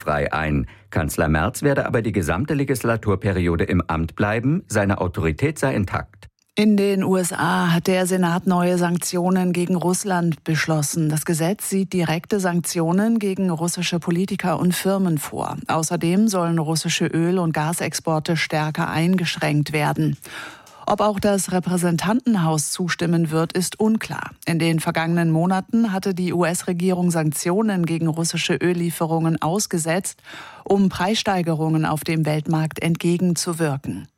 straffrei ein. Kanzler Merz werde aber die gesamte Legislaturperiode im Amt bleiben, seine Autorität sei intakt. In den USA hat der Senat neue Sanktionen gegen Russland beschlossen. Das Gesetz sieht direkte Sanktionen gegen russische Politiker und Firmen vor. Außerdem sollen russische Öl- und Gasexporte stärker eingeschränkt werden. Ob auch das Repräsentantenhaus zustimmen wird, ist unklar. In den vergangenen Monaten hatte die US-Regierung Sanktionen gegen russische Öllieferungen ausgesetzt, um Preissteigerungen auf dem Weltmarkt entgegenzuwirken.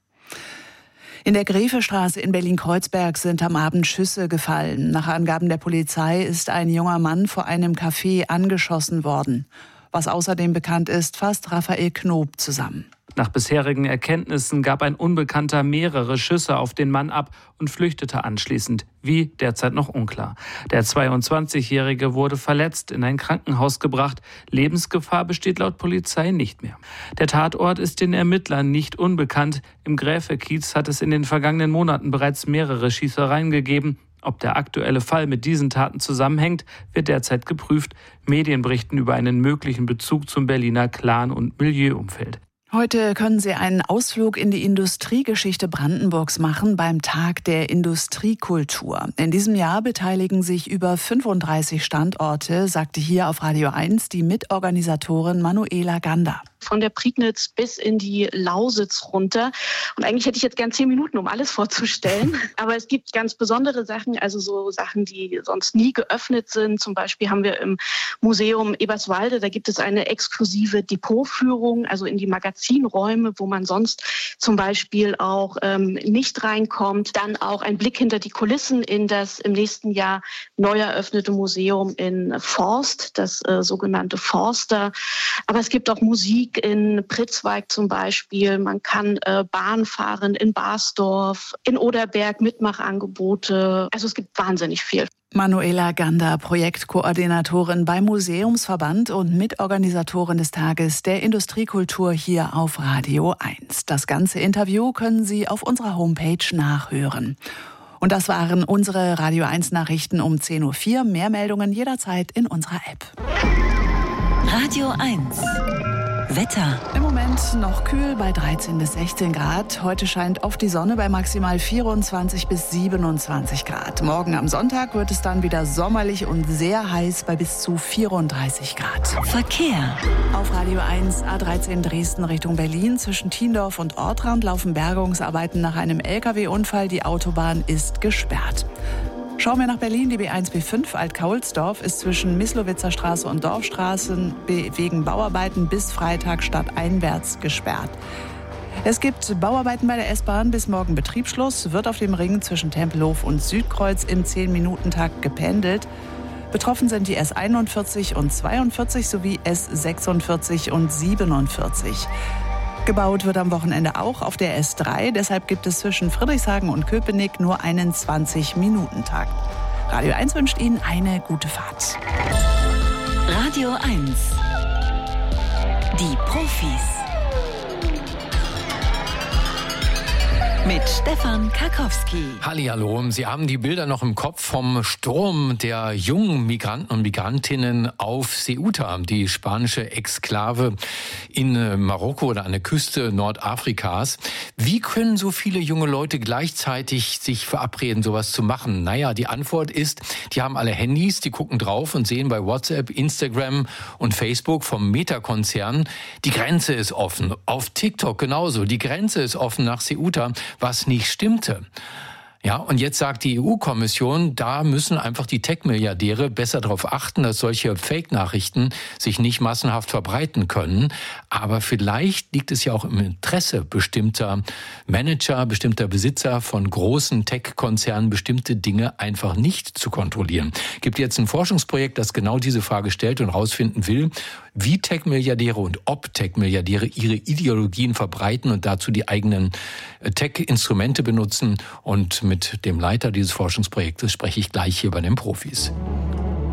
In der Grefestraße in Berlin-Kreuzberg sind am Abend Schüsse gefallen. Nach Angaben der Polizei ist ein junger Mann vor einem Café angeschossen worden. Was außerdem bekannt ist, fasst Raphael Knob zusammen. Nach bisherigen Erkenntnissen gab ein Unbekannter mehrere Schüsse auf den Mann ab und flüchtete anschließend. Wie, derzeit noch unklar. Der 22-Jährige wurde verletzt in ein Krankenhaus gebracht. Lebensgefahr besteht laut Polizei nicht mehr. Der Tatort ist den Ermittlern nicht unbekannt. Im Gräfe-Kiez hat es in den vergangenen Monaten bereits mehrere Schießereien gegeben. Ob der aktuelle Fall mit diesen Taten zusammenhängt, wird derzeit geprüft. Medien berichten über einen möglichen Bezug zum Berliner Clan- und Milieuumfeld. Heute können Sie einen Ausflug in die Industriegeschichte Brandenburgs machen beim Tag der Industriekultur. In diesem Jahr beteiligen sich über 35 Standorte, sagte hier auf Radio 1 die Mitorganisatorin Manuela Gander. Von der Prignitz bis in die Lausitz runter. Und eigentlich hätte ich jetzt gern 10 Minuten, um alles vorzustellen. Aber es gibt ganz besondere Sachen, also so Sachen, die sonst nie geöffnet sind. Zum Beispiel haben wir im Museum Eberswalde, da gibt es eine exklusive Depotführung, also in die Magazinräume, wo man sonst zum Beispiel auch nicht reinkommt. Dann auch ein Blick hinter die Kulissen in das im nächsten Jahr neu eröffnete Museum in Forst, das sogenannte Forster. Aber es gibt auch Musik in Pritzwalk zum Beispiel. Man kann Bahn fahren in Barsdorf, in Oderberg, Mitmachangebote. Also es gibt wahnsinnig viel. Manuela Gander, Projektkoordinatorin beim Museumsverband und Mitorganisatorin des Tages der Industriekultur hier auf Radio 1. Das ganze Interview können Sie auf unserer Homepage nachhören. Und das waren unsere Radio 1 Nachrichten um 10.04 Uhr. Mehr Meldungen jederzeit in unserer App. Radio 1. Wetter. Im Moment noch kühl bei 13 bis 16 Grad. Heute scheint oft die Sonne bei maximal 24 bis 27 Grad. Morgen am Sonntag wird es dann wieder sommerlich und sehr heiß bei bis zu 34 Grad. Verkehr. Auf Radio 1 A13 Dresden Richtung Berlin. Zwischen Thiendorf und Ortrand laufen Bergungsarbeiten nach einem LKW-Unfall. Die Autobahn ist gesperrt. Schauen wir nach Berlin, die B1, B5 Alt-Kaulsdorf ist zwischen Mislowitzer Straße und Dorfstraßen wegen Bauarbeiten bis Freitag stadteinwärts gesperrt. Es gibt Bauarbeiten bei der S-Bahn, bis morgen Betriebsschluss, wird auf dem Ring zwischen Tempelhof und Südkreuz im 10-Minuten-Takt gependelt. Betroffen sind die S41 und 42 sowie S46 und 47. Gebaut wird am Wochenende auch auf der S3. Deshalb gibt es zwischen Friedrichshagen und Köpenick nur einen 20-Minuten-Takt. Radio 1 wünscht Ihnen eine gute Fahrt. Radio 1. Die Profis. Mit Stefan Karkowski. Hallihallo, Sie haben die Bilder noch im Kopf vom Sturm der jungen Migranten und Migrantinnen auf Ceuta, die spanische Exklave in Marokko oder an der Küste Nordafrikas. Wie können so viele junge Leute gleichzeitig sich verabreden, sowas zu machen? Naja, die Antwort ist, die haben alle Handys, die gucken drauf und sehen bei WhatsApp, Instagram und Facebook vom Meta-Konzern, die Grenze ist offen. Auf TikTok genauso, die Grenze ist offen nach Ceuta, was nicht stimmte. Ja, und jetzt sagt die EU-Kommission, da müssen einfach die Tech-Milliardäre besser darauf achten, dass solche Fake-Nachrichten sich nicht massenhaft verbreiten können. Aber vielleicht liegt es ja auch im Interesse bestimmter Manager, bestimmter Besitzer von großen Tech-Konzernen, bestimmte Dinge einfach nicht zu kontrollieren. Es gibt jetzt ein Forschungsprojekt, das genau diese Frage stellt und herausfinden will, wie Tech-Milliardäre und ob Tech-Milliardäre ihre Ideologien verbreiten und dazu die eigenen Tech-Instrumente benutzen. Und mit dem Leiter dieses Forschungsprojektes spreche ich gleich hier bei den Profis.